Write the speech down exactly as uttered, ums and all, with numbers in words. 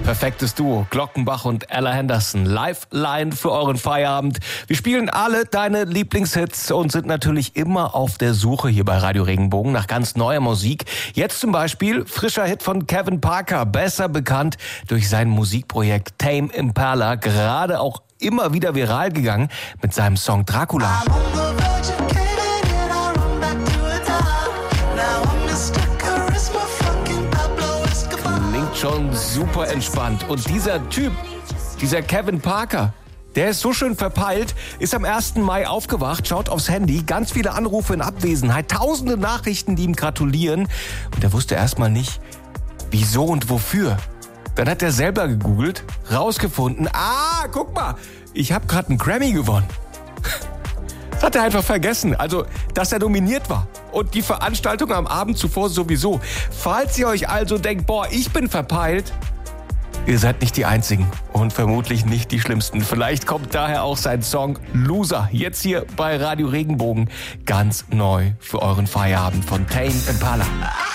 Perfektes Duo, Glockenbach und Ella Henderson. Lifeline für euren Feierabend. Wir spielen alle deine Lieblingshits und sind natürlich immer auf der Suche hier bei Radio Regenbogen nach ganz neuer Musik. Jetzt zum Beispiel frischer Hit von Kevin Parker, besser bekannt durch sein Musikprojekt Tame Impala, gerade auch immer wieder viral gegangen mit seinem Song Dracula. Klingt schon super entspannt. Und dieser Typ, dieser Kevin Parker, der ist so schön verpeilt, ist am ersten Mai aufgewacht, schaut aufs Handy, ganz viele Anrufe in Abwesenheit, tausende Nachrichten, die ihm gratulieren. Und er wusste erstmal nicht, wieso und wofür. Dann hat er selber gegoogelt, rausgefunden, ah, guck mal, ich habe gerade einen Grammy gewonnen. Das hat er einfach vergessen, also, dass er nominiert war. Und die Veranstaltung am Abend zuvor sowieso. Falls ihr euch also denkt, boah, ich bin verpeilt, ihr seid nicht die Einzigen und vermutlich nicht die Schlimmsten. Vielleicht kommt daher auch sein Song Loser jetzt hier bei Radio Regenbogen ganz neu für euren Feierabend von Tame Impala.